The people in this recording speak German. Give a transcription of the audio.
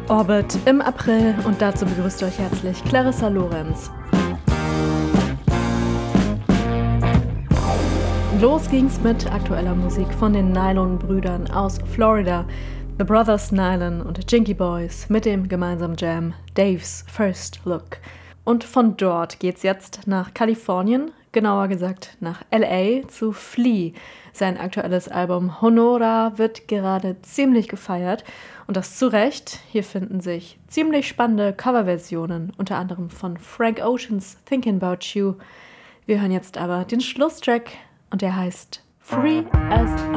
Orbit im April und dazu begrüßt euch herzlich Clarissa Lorenz. Los ging's mit aktueller Musik von den Nylon-Brüdern aus Florida, The Brothers Nylon und Jinky Boys mit dem gemeinsamen Jam Dave's First Look. Und von dort geht's jetzt nach Kalifornien, genauer gesagt nach LA zu Flea. Sein aktuelles Album Honora wird gerade ziemlich gefeiert und das zu Recht. Hier finden sich ziemlich spannende Coverversionen, unter anderem von Frank Ocean's Thinking About You. Wir hören jetzt aber den Schlusstrack und der heißt Free as